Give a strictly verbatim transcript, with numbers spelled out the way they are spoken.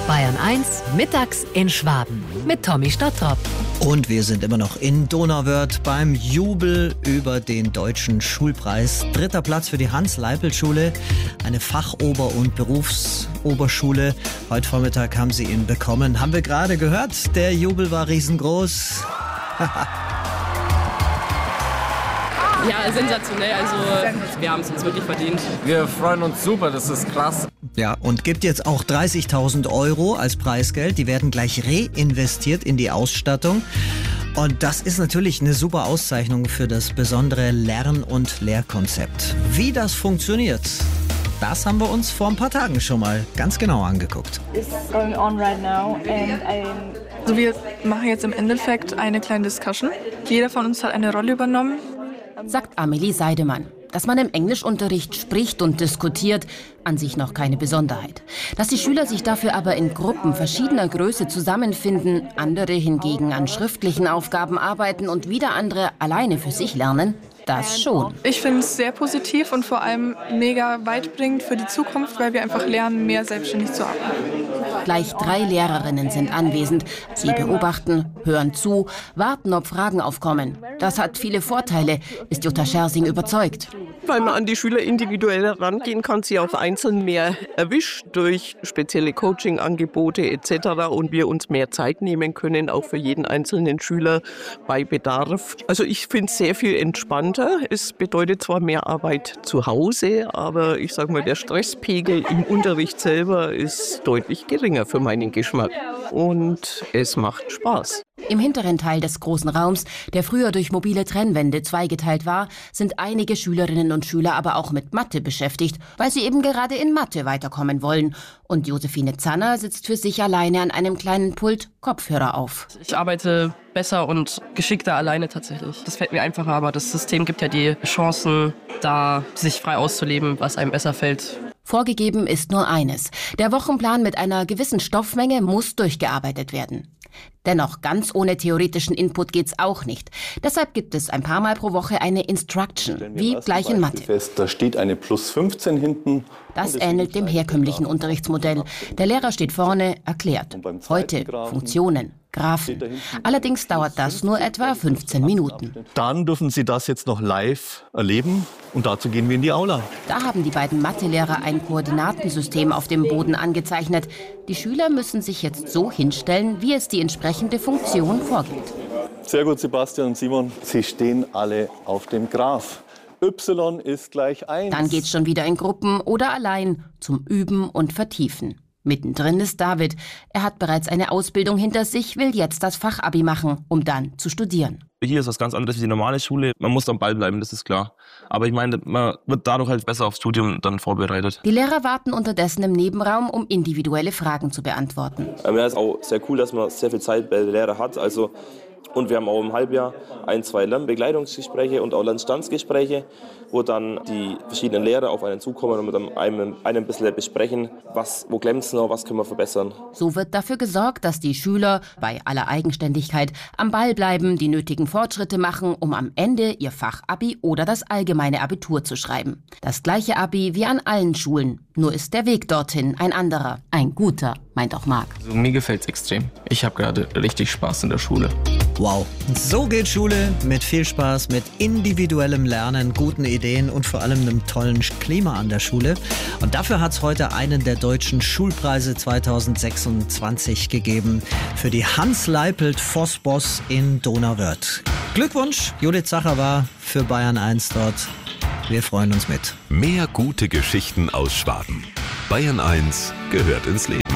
Bayern eins, mittags in Schwaben mit Tommy Stottrop. Und wir sind immer noch in Donauwörth beim Jubel über den Deutschen Schulpreis. Dritter Platz für die Hans-Leipelt-Schule, eine Fachober- und Berufsoberschule. Heute Vormittag haben sie ihn bekommen. Haben wir gerade gehört, der Jubel war riesengroß. Ja, sensationell. Also wir haben es uns wirklich verdient. Wir freuen uns super, das ist krass. Ja, und gibt jetzt auch dreißigtausend Euro als Preisgeld. Die werden gleich reinvestiert in die Ausstattung. Und das ist natürlich eine super Auszeichnung für das besondere Lern- und Lehrkonzept. Wie das funktioniert, das haben wir uns vor ein paar Tagen schon mal ganz genau angeguckt. It's going on right now and I'm Also wir machen jetzt im Endeffekt eine kleine Discussion. Jeder von uns hat eine Rolle übernommen. Sagt Amelie Seidemann. Dass man im Englischunterricht spricht und diskutiert, an sich noch keine Besonderheit. Dass die Schüler sich dafür aber in Gruppen verschiedener Größe zusammenfinden, andere hingegen an schriftlichen Aufgaben arbeiten und wieder andere alleine für sich lernen, das schon. Ich finde es sehr positiv und vor allem mega weitbringend für die Zukunft, weil wir einfach lernen, mehr selbstständig zu arbeiten. Gleich drei Lehrerinnen sind anwesend. Sie beobachten, hören zu, warten, ob Fragen aufkommen. Das hat viele Vorteile, ist Jutta Schersing überzeugt. Weil man an die Schüler individuell herangehen kann, sie auf einzeln mehr erwischt durch spezielle Coaching-Angebote et cetera und wir uns mehr Zeit nehmen können, auch für jeden einzelnen Schüler bei Bedarf. Also ich finde es sehr viel entspannter. Es bedeutet zwar mehr Arbeit zu Hause, aber ich sage mal, der Stresspegel im Unterricht selber ist deutlich geringer für meinen Geschmack. Und es macht Spaß. Im hinteren Teil des großen Raums, der früher durch mobile Trennwände zweigeteilt war, sind einige Schülerinnen und Schüler aber auch mit Mathe beschäftigt, weil sie eben gerade in Mathe weiterkommen wollen. Und Josephine Zanner sitzt für sich alleine an einem kleinen Pult, Kopfhörer auf. Ich arbeite besser und geschickter alleine tatsächlich. Das fällt mir einfacher, aber das System gibt ja die Chancen, da sich frei auszuleben, was einem besser fällt. Vorgegeben ist nur eines. Der Wochenplan mit einer gewissen Stoffmenge muss durchgearbeitet werden. Dennoch, ganz ohne theoretischen Input geht's auch nicht. Deshalb gibt es ein paar Mal pro Woche eine Instruction, wie gleich in Mathe. Fest, da steht eine plus fünfzehn hinten. Das ähnelt dem herkömmlichen Unterrichtsmodell. Der Lehrer steht vorne, erklärt. Heute Funktionen, Graphen. Allerdings dauert das nur etwa fünfzehn Minuten. Dann dürfen Sie das jetzt noch live erleben und dazu gehen wir in die Aula. Da haben die beiden Mathelehrer ein Koordinatensystem auf dem Boden angezeichnet. Die Schüler müssen sich jetzt so hinstellen, wie es die entsprechende Funktion vorgibt. Sehr gut, Sebastian und Simon. Sie stehen alle auf dem Graph. Y ist gleich eins. Dann geht's schon wieder in Gruppen oder allein zum Üben und Vertiefen. Mittendrin ist David. Er hat bereits eine Ausbildung hinter sich, will jetzt das Fachabi machen, um dann zu studieren. Hier ist was ganz anderes wie die normale Schule. Man muss am Ball bleiben, das ist klar. Aber ich meine, man wird dadurch halt besser aufs Studium dann vorbereitet. Die Lehrer warten unterdessen im Nebenraum, um individuelle Fragen zu beantworten. Ja, es ist auch sehr cool, dass man sehr viel Zeit bei der Lehrer hat. Also, und wir haben auch im Halbjahr ein, zwei Lernbegleitungsgespräche und auch Lernstandsgespräche, wo dann die verschiedenen Lehrer auf einen zukommen und mit einem, einem ein bisschen besprechen, was, wo klemmt es noch, was können wir verbessern. So wird dafür gesorgt, dass die Schüler bei aller Eigenständigkeit am Ball bleiben, die nötigen Fortschritte machen, um am Ende ihr Fachabi oder das allgemeine Abitur zu schreiben. Das gleiche Abi wie an allen Schulen, nur ist der Weg dorthin ein anderer, ein guter, meint auch Marc. Also, mir gefällt es extrem. Ich habe gerade richtig Spaß in der Schule. Wow, so geht Schule mit viel Spaß, mit individuellem Lernen, guten Ideen und vor allem einem tollen Klima an der Schule. Und dafür hat es heute einen der Deutschen Schulpreise zweitausendsechsundzwanzig gegeben für die Hans-Leipelt-Vossboss in Donauwörth. Glückwunsch, Judith Zacher war für Bayern eins dort. Wir freuen uns mit. Mehr gute Geschichten aus Schwaben. Bayern eins gehört ins Leben.